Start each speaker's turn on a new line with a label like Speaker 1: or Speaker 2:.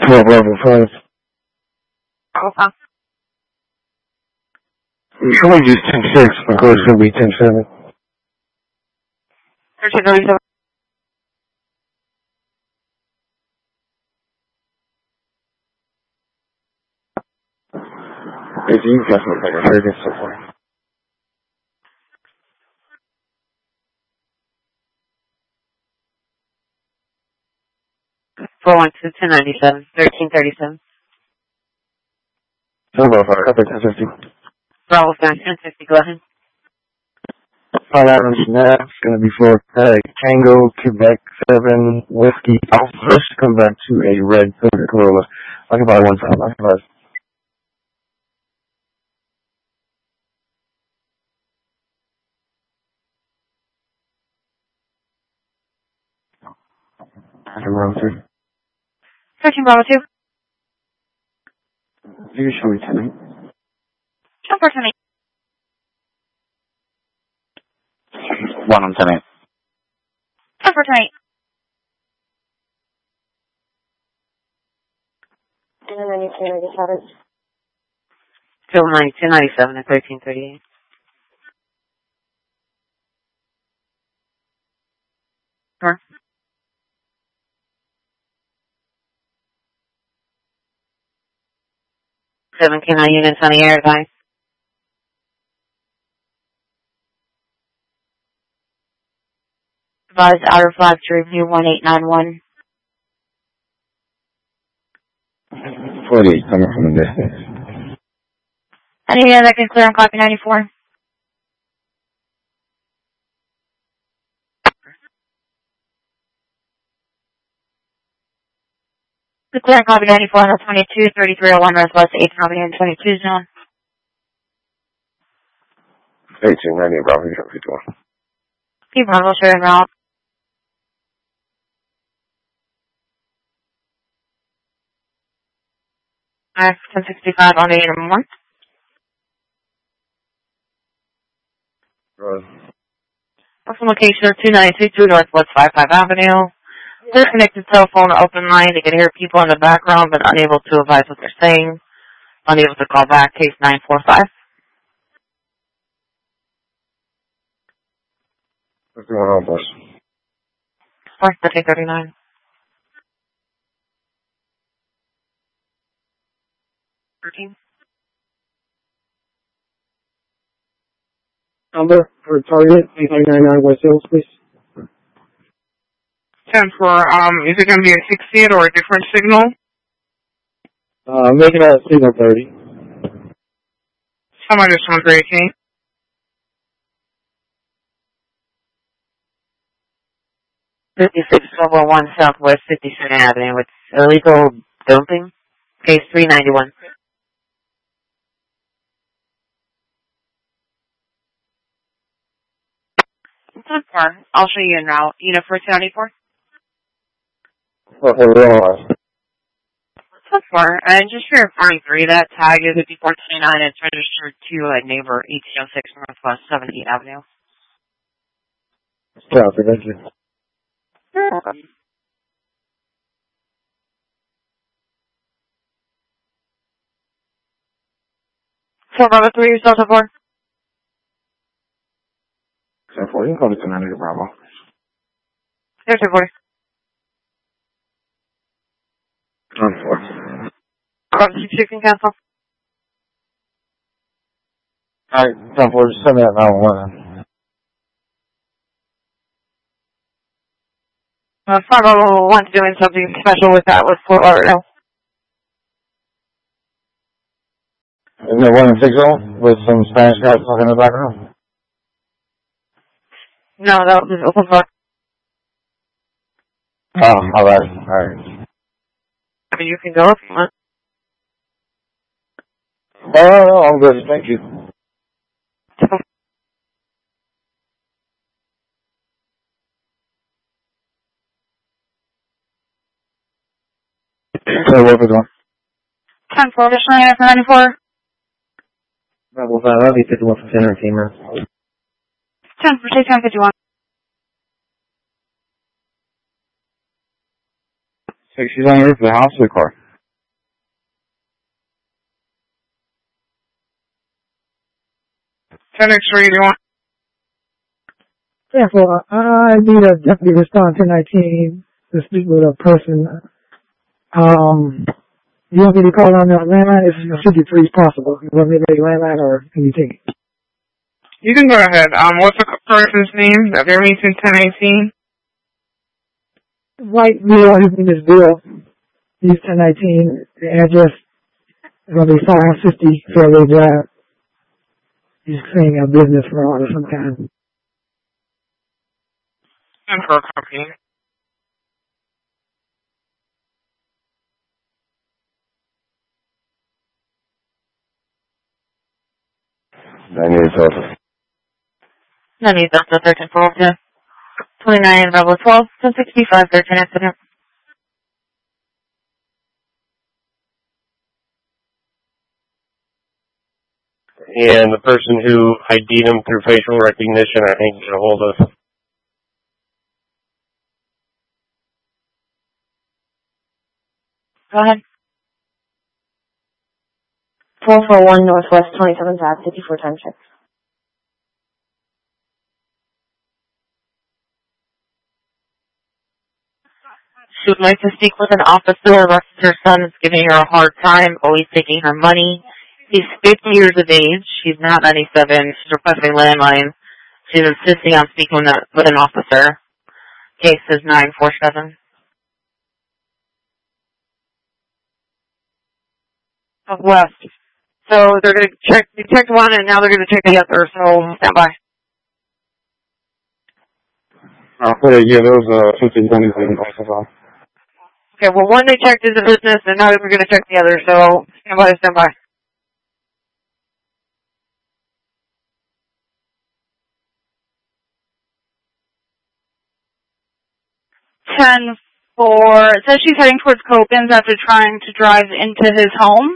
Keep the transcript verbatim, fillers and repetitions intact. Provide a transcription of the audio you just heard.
Speaker 1: twelve level five.
Speaker 2: Oh, huh?
Speaker 1: Should we use ten six? Of course, it'll be ten seven.
Speaker 2: thirteen thirty-seven.
Speaker 1: If you guys look like a hurting so far.
Speaker 2: four one two, ten ninety-seven, thirteen thirty-seven.
Speaker 1: twelve level five, up at ten fifty.
Speaker 2: Bravo Fan, ten fifty, go ahead.
Speaker 1: Oh, that one's next. Gonna be for uh, Tango, Quebec seven, Whiskey Alpha. Let's come back to a red Toyota Corolla. I can buy one time. I can buy. I can run through.
Speaker 2: thirteen Bravo two.
Speaker 1: You can show me ten eight.
Speaker 2: ten four ten eight.
Speaker 1: One on ten eight.
Speaker 2: ten four ten eight. And then you can just have it. two ninety-seven and thirteen thirty-eight. Sure. seven K nine units on the air, guys. Advise outer flag to review one eight nine one.
Speaker 1: forty-eight coming from the distance.
Speaker 2: Any other can clear on copy ninety-four? The clear on copy ninety-four on the twenty-two, thirty-three oh one Northwest eight copy and twenty-two zone.
Speaker 1: eighteen ninety, Bravo, fifty-one.
Speaker 2: Keep Bravo sharing route. ten sixty-five on the eight and one.
Speaker 1: Right.
Speaker 2: What's the location of two ninety-two Northwest fifty-five Avenue? Disconnected cell phone open line. They can hear people in the background but unable to advise what they're saying. Unable to call back. Case nine four five.
Speaker 1: What's going on, boss?
Speaker 2: Four thirty thirty-nine. Thirteen.
Speaker 1: Number for target, eight nine nine nine West Hills, please.
Speaker 3: ten for, um, is it going to be a sixty-eight or a different signal?
Speaker 1: Uh, make it a signal thirty.
Speaker 3: How much is one for eighteen?
Speaker 2: fifty-six twelve oh one Southwest fifty-second Avenue with illegal dumping. Case three ninety-one. ten four. I'll show you en route. Unit for two ninety-four.
Speaker 1: Okay, we're on.
Speaker 2: ten four. And just for your forty three, that tag is fifty-four twenty-nine. It's registered to a neighbor, eighteen oh six Northwest seventieth Avenue.
Speaker 1: Copy, thank you.
Speaker 2: You're welcome. four Bravo three, you're still ten four.
Speaker 1: ten four, you can call it ten ninety, Bravo.
Speaker 2: Here's ten four.
Speaker 1: ten four.
Speaker 2: Bravo six, you can cancel.
Speaker 1: Alright, ten four, just send me that nine one one.
Speaker 2: Uh, five oh one doing something special with that with Fort Lauderdale.
Speaker 1: Isn't it one in six oh with some Spanish guys talking in the background?
Speaker 2: No, that was open for.
Speaker 1: Oh, alright, alright.
Speaker 2: I mean, you can go if you want.
Speaker 1: Oh, no, no, I'm good, thank you. So what was on?
Speaker 2: ten four, additional unit for ninety-four.
Speaker 1: Rebel five, I'll be fifty-one for center teamer.
Speaker 2: ten for ten fifty-one.
Speaker 1: So she's on the roof of the house with the car.
Speaker 3: ten X-ray, do you want?
Speaker 4: Yeah, well, I need a deputy to respond ten nineteen to speak with a person. Um, you want me to call on the landline? It's fifty-three possible. You want me to make a landline or can you take it?
Speaker 3: You can go ahead. Um, what's the person's name that they're meeting ten eighteen?
Speaker 4: White Bill, his name is Bill. He's ten nineteen. The address is going to be five fifty Fairway Drive. He's saying a business fraud of some kind.
Speaker 3: And for a company.
Speaker 1: I need a social.
Speaker 2: No need Delta thirteen four two. twenty-nine Bravo twelve, ten sixty-five, thirteen accident.
Speaker 5: And the person who I D'd him through facial recognition, I think, get a hold of.
Speaker 2: Go ahead.
Speaker 6: twelve oh one Northwest twenty-seventh Ave, fifty-four times six.
Speaker 2: She would like to speak with an officer. Her son is giving her a hard time, always taking her money. He's fifty years of age. She's not ninety-seven. She's requesting landline. She's insisting on speaking with, a, with an officer. Case is nine four seven.
Speaker 3: Of West. So they're going to check, they checked one and now they're going to check the other, so stand by.
Speaker 1: I'll put it, yeah, those, uh, fifteen twenty-seven also.
Speaker 3: Okay, well one they checked is a business and now they're going to check the other, so stand by, stand by.
Speaker 6: ten four. It says she's heading towards Copans after trying to drive into his home.